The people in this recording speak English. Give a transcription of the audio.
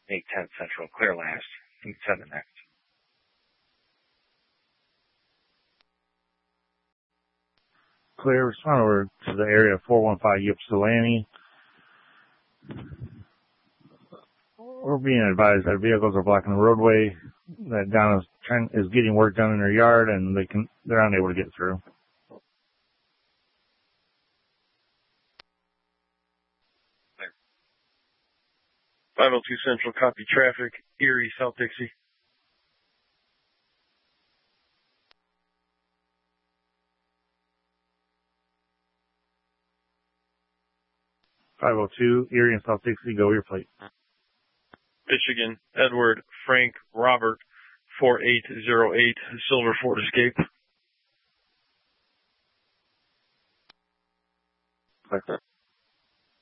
810 Central, clear last. 8-7 next. Clear, respond over to the area 415 Ypsilanti. We're being advised that vehicles are blocking the roadway, that Donna is getting work done in her yard, and they're unable to get through. Clear. 502 Central, copy traffic, Erie, South Dixie. .502 Erie and South Dixie, go your plate. Michigan, Edward, Frank, Robert, 4808, Silver Ford Escape. Clear.